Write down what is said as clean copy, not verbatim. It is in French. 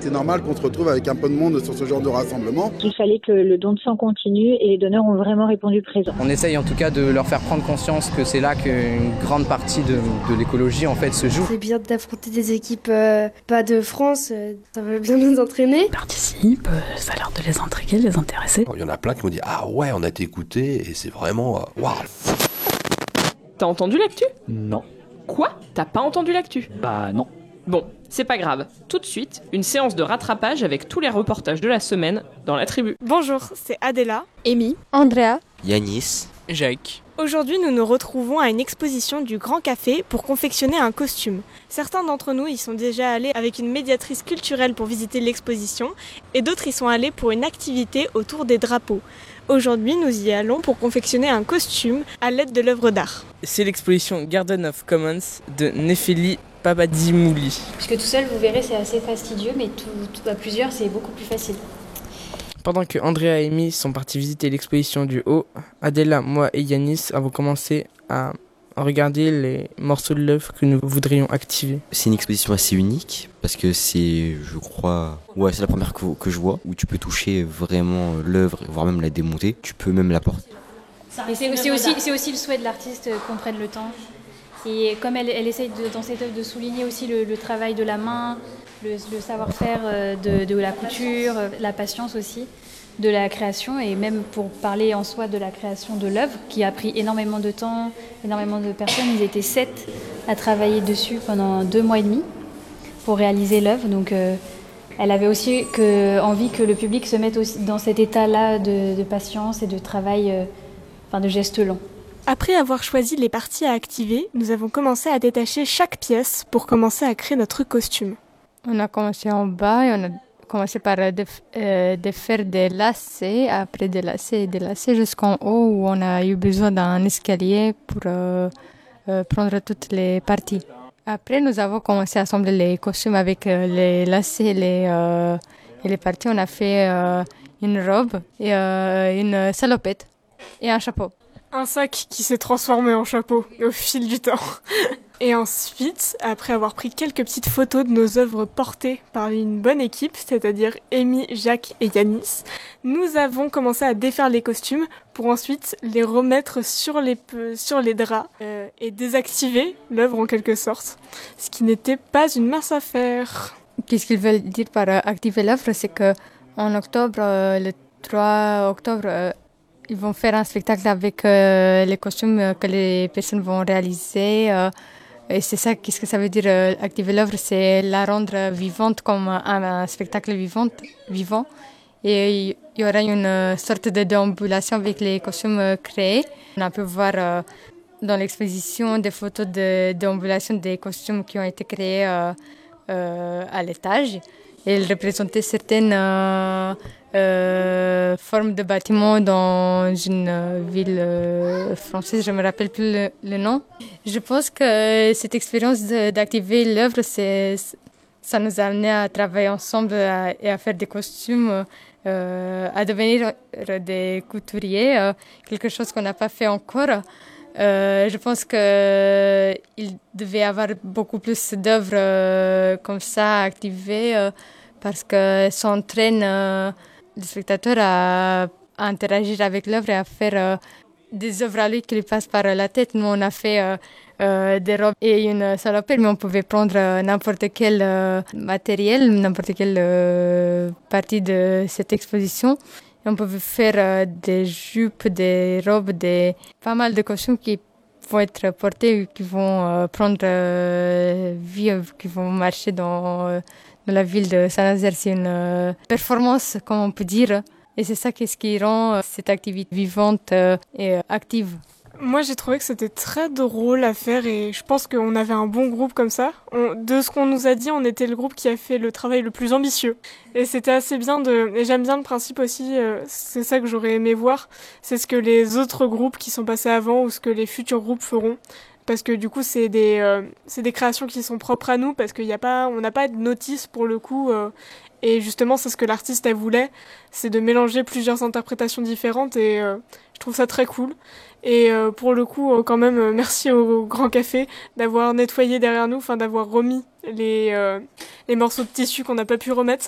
c'était normal qu'on se retrouve avec un peu de monde sur ce genre de rassemblement. Il fallait que le don de sang continue et les donneurs ont vraiment répondu présent. On essaye en tout cas de leur faire prendre conscience que c'est là qu'une grande partie de l'écologie en fait se joue. C'est bien d'affronter des équipes pas de France, ça va bien nous entraîner. Ils participent, ça a l'air de les intriguer, de les intéresser. Il y en a plein qui m'ont dit « Ah ouais, on a été écoutés et c'est vraiment... Waouh !» T'as entendu l'actu ? Non. Quoi ? T'as pas entendu l'actu ? Bah non. Bon, c'est pas grave. Tout de suite, une séance de rattrapage avec tous les reportages de la semaine dans la tribu. Bonjour, c'est Adela, Amy, Andrea, Yanis, Jacques. Aujourd'hui, nous nous retrouvons à une exposition du Grand Café pour confectionner un costume. Certains d'entre nous y sont déjà allés avec une médiatrice culturelle pour visiter l'exposition et d'autres y sont allés pour une activité autour des drapeaux. Aujourd'hui, nous y allons pour confectionner un costume à l'aide de l'œuvre d'art. C'est l'exposition Garden of Commons de Nefeli Papadimouli. Puisque tout seul, vous verrez, c'est assez fastidieux, mais tout à plusieurs, c'est beaucoup plus facile. Pendant que Andrea et Amy sont partis visiter l'exposition du haut, Adela, moi et Yanis avons commencé à regarder les morceaux de l'œuvre que nous voudrions activer. C'est une exposition assez unique parce que c'est, je crois, c'est la première que je vois où tu peux toucher vraiment l'œuvre, voire même la démonter. Tu peux même la porter. Et c'est aussi le souhait de l'artiste qu'on prenne le temps. Et comme elle essaye dans cette œuvre de souligner aussi le travail de la main, le savoir-faire de la couture, la patience aussi de la création, et même pour parler en soi de la création de l'œuvre qui a pris énormément de temps, énormément de personnes. Ils étaient 7 à travailler dessus pendant 2 mois et demi pour réaliser l'œuvre. Donc elle avait aussi envie que le public se mette aussi dans cet état-là de patience et de travail, de gestes lents. Après avoir choisi les parties à activer, nous avons commencé à détacher chaque pièce pour commencer à créer notre costume. On a commencé en bas et on a commencé par de faire des lacets, après des lacets jusqu'en haut où on a eu besoin d'un escalier pour prendre toutes les parties. Après, nous avons commencé à assembler les costumes avec les lacets et les parties. On a fait une robe et une salopette et un chapeau. Un sac qui s'est transformé en chapeau au fil du temps. Et ensuite, après avoir pris quelques petites photos de nos œuvres portées par une bonne équipe, c'est-à-dire Amy, Jacques et Yanis, nous avons commencé à défaire les costumes pour ensuite les remettre sur les draps et désactiver l'œuvre en quelque sorte, ce qui n'était pas une mince affaire. Qu'est-ce qu'ils veulent dire par activer l'œuvre, c'est qu'en octobre, le 3 octobre, ils vont faire un spectacle avec les costumes que les personnes vont réaliser. Et c'est ça, qu'est-ce que ça veut dire activer l'œuvre, c'est la rendre vivante comme un spectacle vivant. Et il y aura une sorte de déambulation avec les costumes créés. On peut voir dans l'exposition des photos de déambulation des costumes qui ont été créés à l'étage. Et ils représentaient certaines formes de bâtiments dans une ville française, je ne me rappelle plus le nom. Je pense que cette expérience d'activer l'œuvre, ça nous a amené à travailler ensemble et à faire des costumes, à devenir des couturiers, quelque chose qu'on n'a pas fait encore. Je pense qu'il devait y avoir beaucoup plus d'œuvres comme ça activées parce que ça entraîne les spectateurs à interagir avec l'œuvre et à faire des œuvres à lui qui lui passent par la tête. Nous, on a fait des robes et une salopette, mais on pouvait prendre n'importe quel matériel, n'importe quelle partie de cette exposition. Et on pouvait faire des jupes, des robes, pas mal de costumes qui vont être portés, qui vont prendre vie, qui vont marcher dans la ville de Saint-Nazaire. C'est une performance, comme on peut dire. Et c'est ça qui rend cette activité vivante et active. Moi, j'ai trouvé que c'était très drôle à faire et je pense qu'on avait un bon groupe comme ça. De ce qu'on nous a dit, on était le groupe qui a fait le travail le plus ambitieux. Et c'était assez bien et j'aime bien le principe aussi, c'est ça que j'aurais aimé voir, c'est ce que les autres groupes qui sont passés avant ou ce que les futurs groupes feront. Parce que du coup, c'est des créations qui sont propres à nous, parce qu'on n'a pas de notice pour le coup. Et justement, c'est ce que l'artiste elle voulait, c'est de mélanger plusieurs interprétations différentes et je trouve ça très cool. Et pour le coup, quand même, merci au Grand Café d'avoir nettoyé derrière nous, d'avoir remis les morceaux de tissu qu'on n'a pas pu remettre.